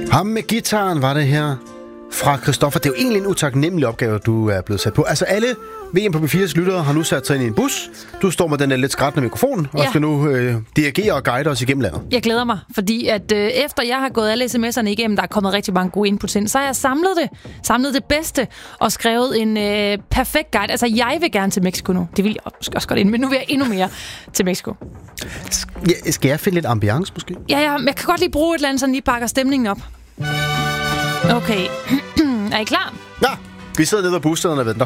Ham med gitaren var det her fra Christoffer. Det er jo egentlig en utaknemmelig opgave, du er blevet sat på. Altså alle VM på B4's lyttere har nu sat sig ind i en bus. Du står med den der lidt skrættende mikrofon og skal nu dirigere og guide os igennem landet. Jeg glæder mig, fordi at efter jeg har gået alle sms'erne igennem, der er kommet rigtig mange gode inputs ind, så har jeg samlet det bedste og skrevet en perfekt guide. Altså jeg vil gerne til Mexico nu. Det vil jeg også godt ind, men nu vil jeg endnu mere til Mexico. Skal jeg finde lidt ambiance måske? Ja, jeg kan godt lige bruge et eller andet, så lige pakker stemningen op. Okay. Er I klar? Ja, vi sidder nede ved busstederne og venter.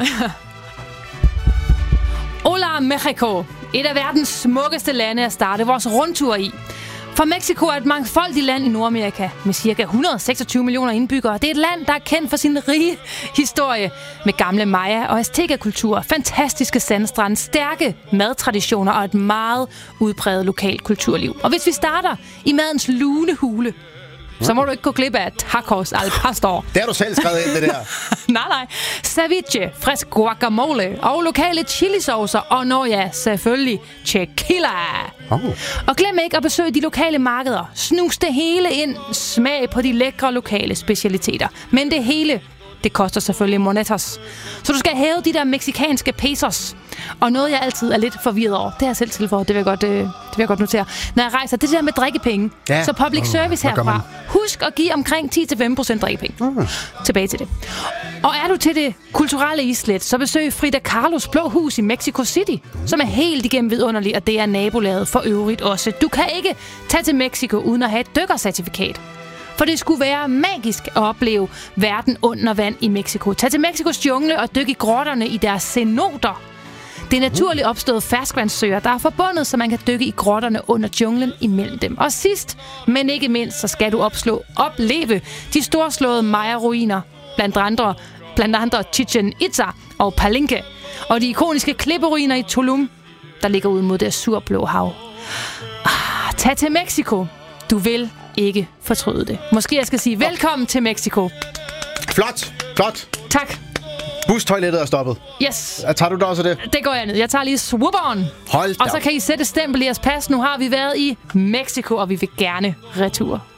Hola, Mexico. Et af verdens smukkeste lande at starte vores rundtur i. For Mexico er et mangfoldigt land i Nordamerika med ca. 126 millioner indbyggere. Det er et land, der er kendt for sin rige historie med gamle maya- og azteca-kultur, fantastiske sandstrande, stærke madtraditioner og et meget udpræget lokalt kulturliv. Og hvis vi starter i madens lunehule, så må du ikke gå glip af tacos al pastor. Det har du selv skrevet ind, det der. nej. Ceviche, frisk guacamole og lokale chilisaucer. Og selvfølgelig tequila. Og glem ikke at besøge de lokale markeder. Snus det hele ind. Smag på de lækre lokale specialiteter. Men det hele, det koster selvfølgelig monetos. Så du skal hæve de der mexikanske pesos. Og noget, jeg altid er lidt forvirret over, det har jeg selv tilføjet, det vil jeg godt notere. Når jeg rejser, det der med drikkepenge. Ja. Så public service herfra. Husk at give omkring 10-15% drikkepenge. Tilbage til det. Og er du til det kulturelle islet, så besøg Frida Kahlos Blå Hus i Mexico City, som er helt igennem vidunderlig, og det er nabolaget for øvrigt også. Du kan ikke tage til Mexico uden at have et dykkercertifikat. For det skulle være magisk at opleve verden under vand i Mexico. Tag til Mexikos jungle og dyk i grotterne i deres cenoter. Det er naturligt opstået ferskvandssøer, der er forbundet, så man kan dykke i grotterne under junglen imellem dem. Og sidst, men ikke mindst, så skal du opleve de storslåede Maya-ruiner, blandt andre Chichen Itza og Palenque, og de ikoniske klipperuiner i Tulum, der ligger ud mod det azurblå hav. Tag til Mexico. Du vil ikke fortryde det. Måske jeg skal sige velkommen til Mexico. Flot. Tak. Bustoilettet er stoppet. Yes. Tager du da også det? Det går jeg ned. Jeg tager lige swoop-on. Hold da. Og så kan I sætte stempel i jeres pas. Nu har vi været i Mexico, og vi vil gerne retur.